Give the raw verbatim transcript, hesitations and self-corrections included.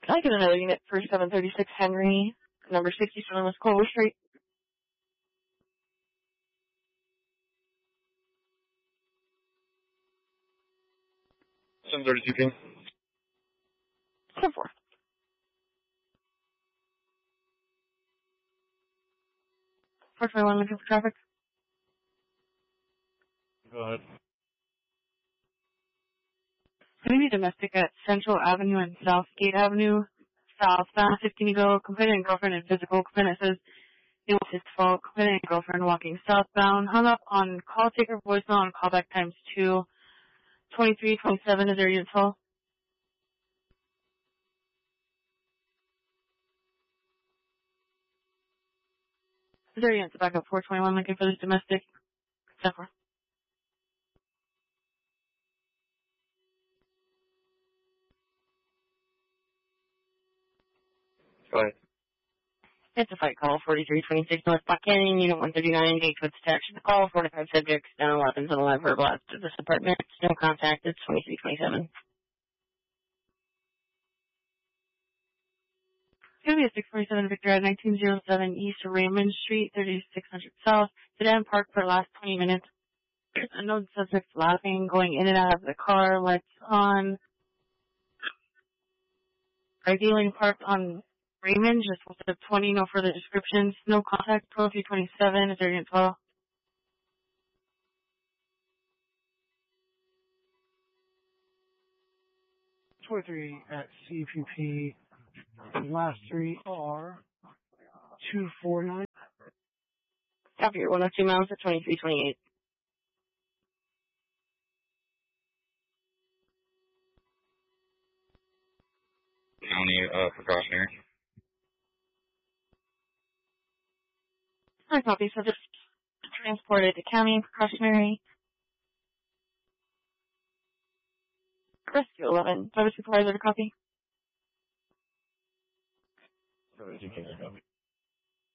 Can I get another unit for seven thirty-six Henry, number sixty-seven West Clover Street? seven thirty-two King. ten four. four twenty-one looking for traffic. Go ahead. Going to be domestic at Central Avenue and Southgate Avenue, southbound, fifteen to go. Complainant and girlfriend and physical. Complainant says it was his fault. Complainant and girlfriend walking southbound. Hung up on call taker voicemail on callback times two. twenty-three twenty-seven is their unit call. Is there units back up four twenty-one looking for this domestic? ten four. Go ahead. It's a fight call, forty-three twenty-six North Buchanan, Unit one thirty-nine, Gate Codes attached to the call, forty-five subjects, down weapons and alive verbal out to this apartment. No contact, it's twenty-three twenty-seven. It's going to be a six forty-seven Victor at nineteen oh seven East Raymond Street, thirty-six hundred South. Sedan parked for the last twenty minutes. Unknown suspects laughing, going in and out of the car, lights on. Ideally parked on Raymond, just with the twenty, no further descriptions. No contact, twenty-three twenty-seven is their unit call. twenty-three at C P P. The last three are two four nine. Copy your one oh two miles at twenty-three twenty-eight. County, uh, precautionary. I copy, so just transported to county precautionary. Rescue eleven. Service supervisor to copy. seven thirty-two King, copy.